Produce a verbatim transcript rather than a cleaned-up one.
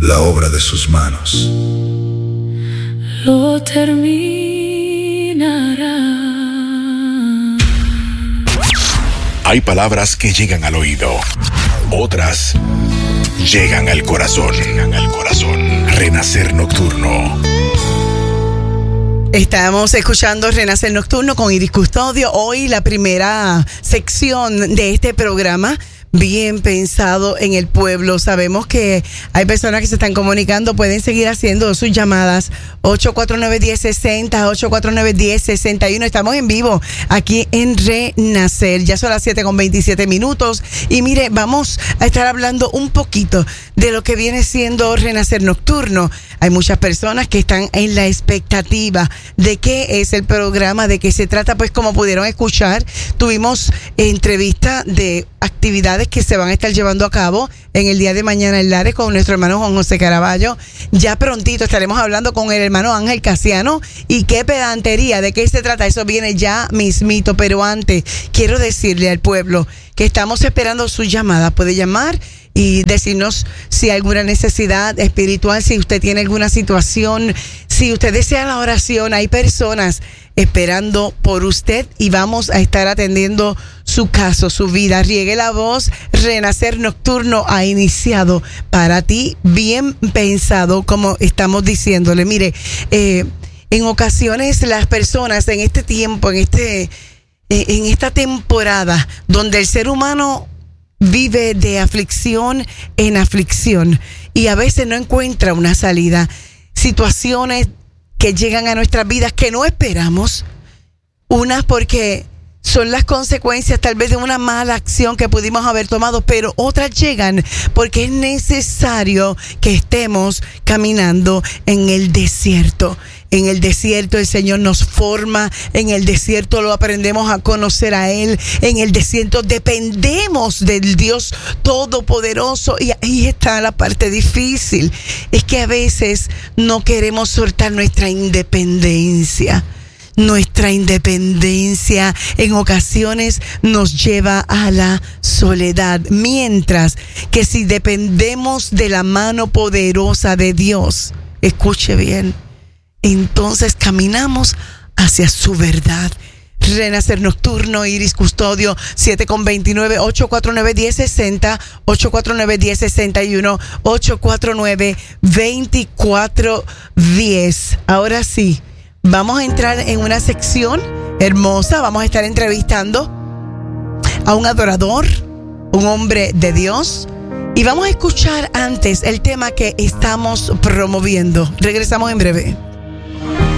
la obra de sus manos. Lo terminará. Hay palabras que llegan al oído, otras llegan al corazón. Llegan al corazón. Renacer Nocturno. Estamos escuchando Renacer Nocturno con Iris Custodio. Hoy la primera sección de este programa, bien pensado en el pueblo. Sabemos que hay personas que se están comunicando, pueden seguir haciendo sus llamadas. ocho cuatro nueve, uno cero seis cero, ocho cuatro nueve, uno cero seis uno. Estamos en vivo aquí en Renacer. Ya son las siete con veintisiete minutos. Y mire, vamos a estar hablando un poquito de lo que viene siendo Renacer Nocturno. Hay muchas personas que están en la expectativa de qué es el programa, de qué se trata. Pues como pudieron escuchar, tuvimos entrevista de actividades que se van a estar llevando a cabo en el día de mañana en Lares con nuestro hermano Juan José Caraballo. Ya prontito estaremos hablando con el hermano Ángel Casiano. Y qué pedantería, de qué se trata, eso viene ya mismito. Pero antes, quiero decirle al pueblo que estamos esperando su llamada. Puede llamar y decirnos si hay alguna necesidad espiritual, si usted tiene alguna situación, si usted desea la oración. Hay personas esperando por usted y vamos a estar atendiendo su caso, su vida. Riegue la voz. Renacer Nocturno ha iniciado para ti, bien pensado, como estamos diciéndole. Mire, eh, en ocasiones las personas en este tiempo, en este, eh, en esta temporada donde el ser humano vive de aflicción en aflicción y a veces no encuentra una salida, situaciones que llegan a nuestras vidas que no esperamos, unas porque son las consecuencias tal vez de una mala acción que pudimos haber tomado, pero otras llegan porque es necesario que estemos caminando en el desierto. En el desierto el Señor nos forma, en el desierto lo aprendemos a conocer a Él, en el desierto dependemos del Dios Todopoderoso y ahí está la parte difícil. Es que a veces no queremos soltar nuestra independencia. Nuestra independencia en ocasiones nos lleva a la soledad, mientras que si dependemos de la mano poderosa de Dios, escuche bien, entonces caminamos hacia su verdad. Renacer Nocturno, Iris Custodio, siete con veintinueve, ocho cuatro nueve, uno cero seis cero, ocho cuatro nueve, uno cero seis uno, ocho cuatro nueve, dos cuatro uno cero. Ahora sí, vamos a entrar en una sección hermosa. Vamos a estar entrevistando a un adorador, un hombre de Dios. Y vamos a escuchar antes el tema que estamos promoviendo. Regresamos en breve.